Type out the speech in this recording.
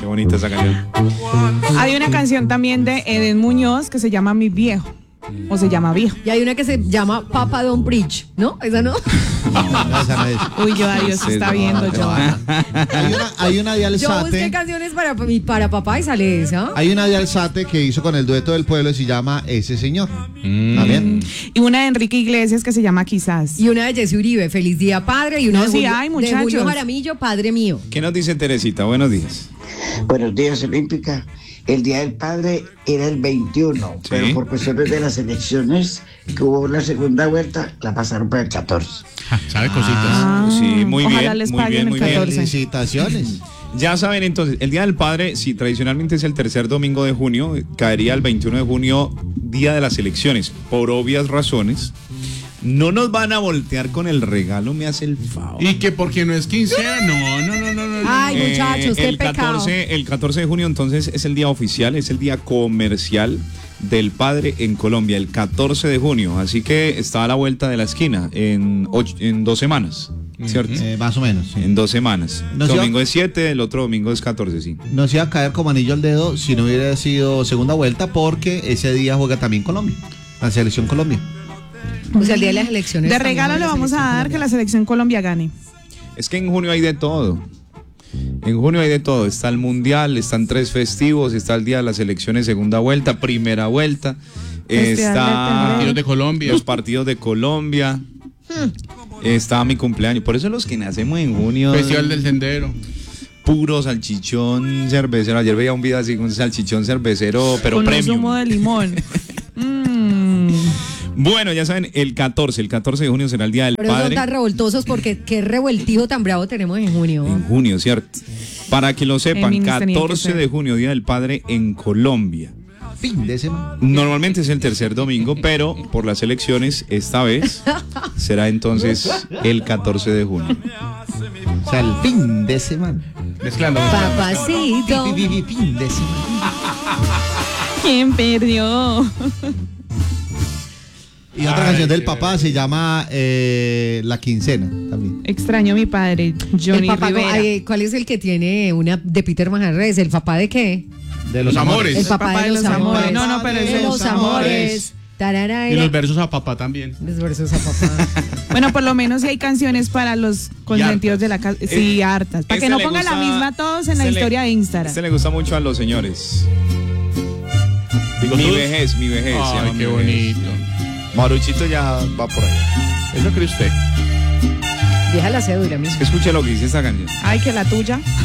Qué bonita esa canción. Hay una canción también de Eden Muñoz que se llama Mi Viejo. O se llama Viejo. Y hay una que se llama Papa Don't Preach, ¿no? ¿Esa no? No, esa no es. Uy, yo, Dios se está viendo, yo. Hay una de Yo busqué Alzate. canciones para papá y sale esa. Hay una de Alzate que hizo con el dueto del pueblo y se llama Ese Señor. ¿También? Y una de Enrique Iglesias que se llama Quizás. Y una de Jessy Uribe, Feliz Día Padre. Y una No, de, sí Julio, hay, de muchachos. Julio Jaramillo, Padre Mío. ¿Qué nos dice Teresita? Buenos días. Buenos días, Olímpica. El Día del Padre era el 21, Sí. pero por cuestiones de las elecciones que hubo una segunda vuelta, la pasaron para el 14. ¿Sabe cositas? Sí, muy ojalá bien, les muy paguen bien, el muy bien. 14. Felicitaciones. Ya saben entonces, el Día del Padre, si tradicionalmente es el tercer domingo de junio, caería el 21 de junio, día de las elecciones, por obvias razones. No nos van a voltear con el regalo, me hace el favor. Y que porque no es quincena, no. Ay, muchachos, qué el pecado. 14 de junio entonces es el día oficial, es el día comercial del padre en Colombia, el 14 de junio. Así que está a la vuelta de la esquina en 2 semanas, ¿cierto? Más o menos. Sí. En 2 semanas. No, El sí, domingo es 7, el otro domingo es 14, sí. No se iba a caer como anillo al dedo si no hubiera sido segunda vuelta, porque ese día juega también Colombia, la selección Colombia. O sea, el día de las elecciones. De también regalo de le la vamos a selección dar que colombiana. la selección Colombia gane. Es que en junio hay de todo. En junio hay de todo. Está el Mundial, están 3 festivos, está el Día de las Elecciones, segunda vuelta, primera vuelta. Está Partidos de Colombia. los partidos de Colombia. Está mi cumpleaños. Por eso los que nacemos en junio. Festival del Sendero. Puro salchichón cervecero. Ayer veía un video así, un salchichón cervecero, pero con un premium. zumo de limón. Bueno, ya saben, el 14 de junio será el Día del Pero son Padre. tan revoltosos porque qué revueltijo tan bravo tenemos en junio. En junio, ¿cierto? Para que lo sepan, Eminis tenía que 14 ser. de junio, Día del Padre en Colombia. Fin de semana. Normalmente es el tercer domingo, pero por las elecciones, esta vez será entonces el 14 de junio. O sea, el fin de semana. Mezclando. Papacito. Fin de semana. ¿Quién perdió? Y otra canción del papá se llama La Quincena también. Extraño a mi padre, Johnny El papá, Rivera. ¿cuál es el que tiene una de Peter Manjarres? ¿El papá de qué? De Los amores. El papá de los amores. No, no, pero de es los amores. Y los versos a papá también. Los versos a papá. Bueno, por lo menos si hay canciones para los consentidos de la casa. Sí, hartas. Para que no pongan la misma a todos en la historia de Instagram. Este le gusta mucho a los señores. Digo, Mi todos. vejez, mi vejez. se llama Ay, qué Mi Vejez. bonito. Maruchito ya va por ahí. Eso cree usted. Deja la cédula, mismo. Escuche lo que dice esta canción. Ay, que la tuya.